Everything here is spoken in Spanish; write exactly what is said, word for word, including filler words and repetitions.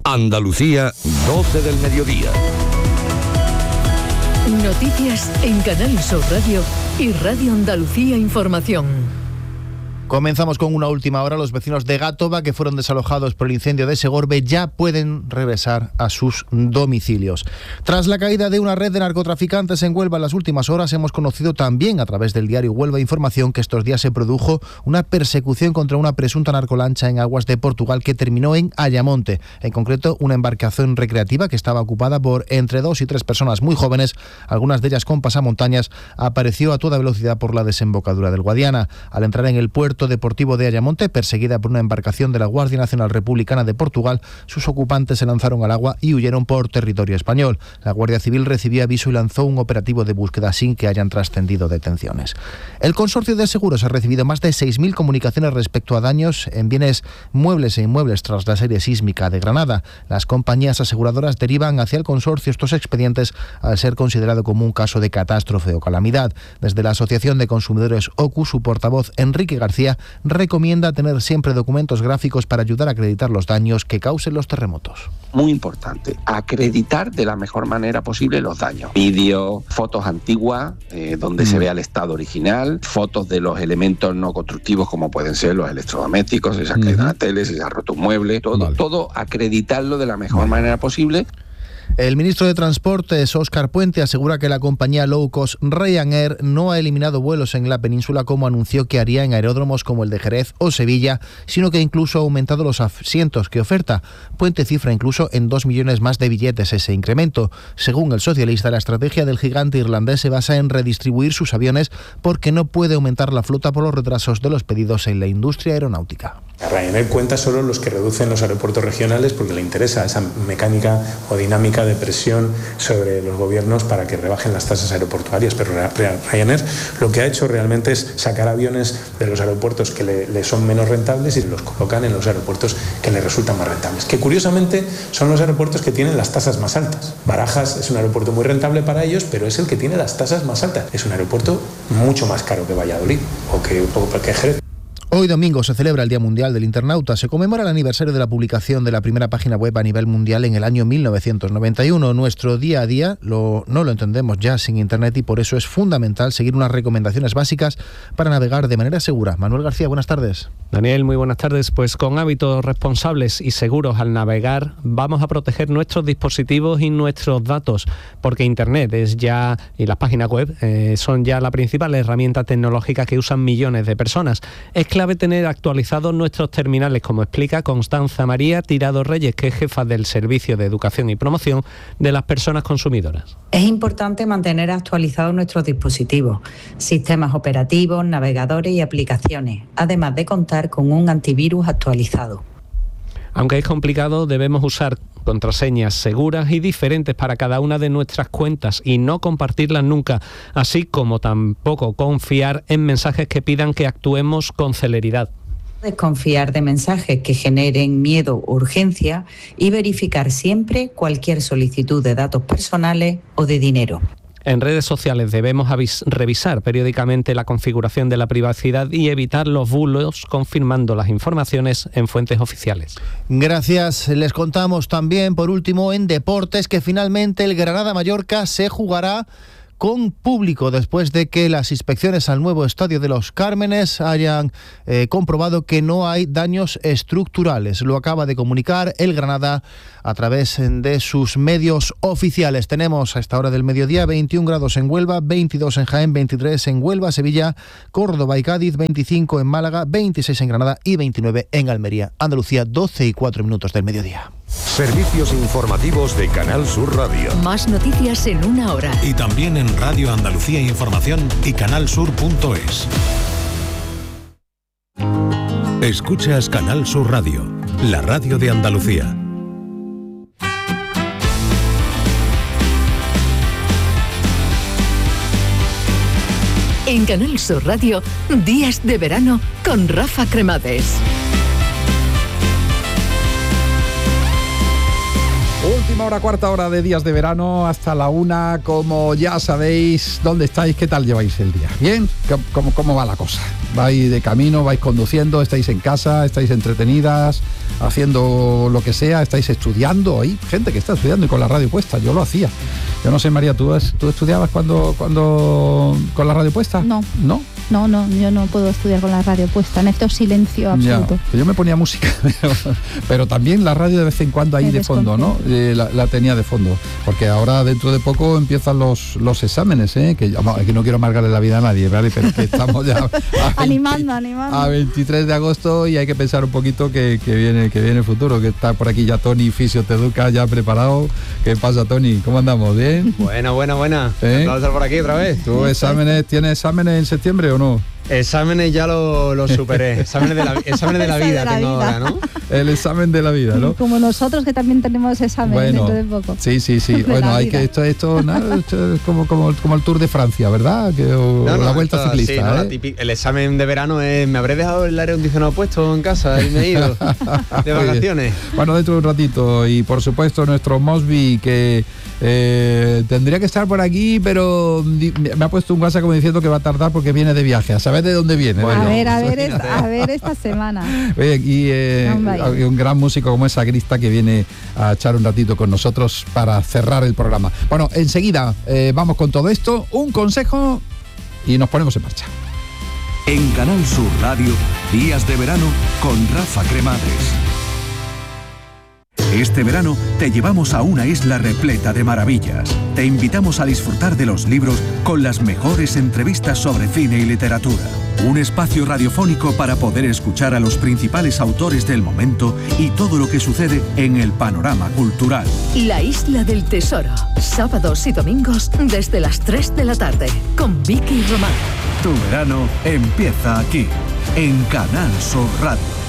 Andalucía, doce del mediodía. Noticias en Canal Sur Radio y Radio Andalucía Información. Comenzamos con una última hora. Los vecinos de Gátova, que fueron desalojados por el incendio de Segorbe, ya pueden regresar a sus domicilios. Tras la caída de una red de narcotraficantes en Huelva en las últimas horas, hemos conocido también a través del diario Huelva Información que estos días se produjo una persecución contra una presunta narcolancha en aguas de Portugal que terminó en Ayamonte. En concreto, una embarcación recreativa que estaba ocupada por entre dos y tres personas muy jóvenes, algunas de ellas con pasamontañas, apareció a toda velocidad por la desembocadura del Guadiana. Al entrar en el puerto deportivo de Ayamonte, perseguida por una embarcación de la Guardia Nacional Republicana de Portugal, sus ocupantes se lanzaron al agua y huyeron por territorio español. La Guardia Civil recibió aviso y lanzó un operativo de búsqueda sin que hayan trascendido detenciones. El Consorcio de Seguros ha recibido más de seis mil comunicaciones respecto a daños en bienes muebles e inmuebles tras la serie sísmica de Granada. Las compañías aseguradoras derivan hacia el consorcio estos expedientes al ser considerado como un caso de catástrofe o calamidad. Desde la Asociación de Consumidores O C U, su portavoz Enrique García recomienda tener siempre documentos gráficos para ayudar a acreditar los daños que causen los terremotos. Muy importante, acreditar de la mejor manera posible los daños. Vídeos, fotos antiguas, eh, donde mm. se vea el estado original, fotos de los elementos no constructivos como pueden ser los electrodomésticos, esas mm. caídas de teles, esas rotos muebles, todo, vale. todo acreditarlo de la mejor vale. manera posible. El ministro de Transportes, Óscar Puente, asegura que la compañía low cost Ryanair no ha eliminado vuelos en la península como anunció que haría en aeródromos como el de Jerez o Sevilla, sino que incluso ha aumentado los asientos que oferta. Puente cifra incluso en dos millones más de billetes ese incremento. Según el socialista, la estrategia del gigante irlandés se basa en redistribuir sus aviones porque no puede aumentar la flota por los retrasos de los pedidos en la industria aeronáutica. Ryanair cuenta solo los que reducen los aeropuertos regionales porque le interesa esa mecánica o dinámica de presión sobre los gobiernos para que rebajen las tasas aeroportuarias, pero Ryanair lo que ha hecho realmente es sacar aviones de los aeropuertos que le, le son menos rentables y los colocan en los aeropuertos que le resultan más rentables, que curiosamente son los aeropuertos que tienen las tasas más altas. Barajas es un aeropuerto muy rentable para ellos, pero es el que tiene las tasas más altas. Es un aeropuerto mucho más caro que Valladolid o que, o que Jerez. Hoy domingo se celebra el Día Mundial del Internauta. Se conmemora el aniversario de la publicación de la primera página web a nivel mundial en el año mil novecientos noventa y uno. Nuestro día a día lo, no lo entendemos ya sin Internet y por eso es fundamental seguir unas recomendaciones básicas para navegar de manera segura. Manuel García, buenas tardes. Daniel, muy buenas tardes. Pues con hábitos responsables y seguros al navegar vamos a proteger nuestros dispositivos y nuestros datos, porque Internet es ya y las páginas web eh, son ya la principal herramienta tecnológica que usan millones de personas. Es clave tener actualizados nuestros terminales, como explica Constanza María Tirado Reyes, que es jefa del Servicio de Educación y Promoción de las Personas Consumidoras. Es importante mantener actualizados nuestros dispositivos, sistemas operativos, navegadores y aplicaciones, además de contar con un antivirus actualizado. Aunque es complicado, debemos usar contraseñas seguras y diferentes para cada una de nuestras cuentas y no compartirlas nunca, así como tampoco confiar en mensajes que pidan que actuemos con celeridad. Desconfiar de mensajes que generen miedo o urgencia y verificar siempre cualquier solicitud de datos personales o de dinero. En redes sociales debemos avis- revisar periódicamente la configuración de la privacidad y evitar los bulos confirmando las informaciones en fuentes oficiales. Gracias. Les contamos también, por último, en deportes, que finalmente el Granada-Mallorca se jugará con público después de que las inspecciones al nuevo Estadio de los Cármenes hayan eh, comprobado que no hay daños estructurales. Lo acaba de comunicar el Granada a través de sus medios oficiales. Tenemos a esta hora del mediodía veintiún grados en Huelva, veintidós en Jaén, veintitrés en Huelva, Sevilla, Córdoba y Cádiz, veinticinco en Málaga, veintiséis en Granada y veintinueve en Almería. Andalucía, doce y cuatro minutos del mediodía. Servicios informativos de Canal Sur Radio. Más noticias en una hora. Y también en Radio Andalucía Información y canalsur punto es. Escuchas Canal Sur Radio, la radio de Andalucía. En Canal Sur Radio, Días de Verano con Rafa Cremades. Última hora, cuarta hora de Días de Verano, hasta la una, como ya sabéis. ¿Dónde estáis? ¿Qué tal lleváis el día? ¿Bien? ¿Cómo, cómo va la cosa? vais de camino, vais conduciendo, estáis en casa, estáis entretenidas, haciendo lo que sea, estáis estudiando. Hay gente que está estudiando y con la radio puesta, yo lo hacía. Yo no sé, María, ¿tú, tú estudiabas cuando, cuando con la radio puesta? No. ¿No? No, no, yo no puedo estudiar con la radio puesta, necesito silencio absoluto. Ya, yo me ponía música, pero, pero también la radio de vez en cuando ahí de fondo, ¿no? Eh, la, la tenía de fondo, porque ahora dentro de poco empiezan los, los exámenes, ¿eh? Que, vamos, que no quiero amargarle la vida a nadie, ¿vale? Pero que estamos ya a, animando, animando. a veintitrés de agosto y hay que pensar un poquito que, que viene que viene el futuro, que está por aquí ya Tony, Fisio Te Educa, ya preparado. ¿Qué pasa, Tony? ¿Cómo andamos? ¿Bien? Buena, buena, buena. ¿Eh? Vamos a estar por aquí otra vez. ¿Tú exámenes, tienes exámenes en septiembre o no? Exámenes ya lo, lo superé. Exámenes de la, exámenes de la vida de la tengo vida. Ahora, ¿no? El examen de la vida, ¿no? Como nosotros que también tenemos examen bueno, dentro de poco. Sí, sí, sí. De bueno, hay vida. que esto, esto, nada, esto es como, como, como el Tour de Francia, ¿verdad? Que, o no, no, la vuelta esto, ciclista. Sí, no, ¿eh? la típica, el examen de verano es, me habré dejado el aire acondicionado puesto en casa y me he ido de vacaciones. Bueno, dentro de un ratito. Y por supuesto nuestro Mosby, que eh, tendría que estar por aquí, pero me ha puesto un WhatsApp como diciendo que va a tardar porque viene de viaje. A saber de dónde viene. Bueno, a ver, a ver, Imagínate. esta, a ver esta semana. Oye, y eh, Hombre. un gran músico como esa Grista que viene a echar un ratito con nosotros para cerrar el programa. Bueno, enseguida eh, vamos con todo esto, un consejo y nos ponemos en marcha. En Canal Sur Radio, Días de Verano con Rafa Cremades. Este verano te llevamos a una isla repleta de maravillas. Te invitamos a disfrutar de los libros con las mejores entrevistas sobre cine y literatura. Un espacio radiofónico para poder escuchar a los principales autores del momento y todo lo que sucede en el panorama cultural. La Isla del Tesoro, sábados y domingos desde las tres de la tarde, con Vicky Román. Tu verano empieza aquí, en Canal Sur Radio.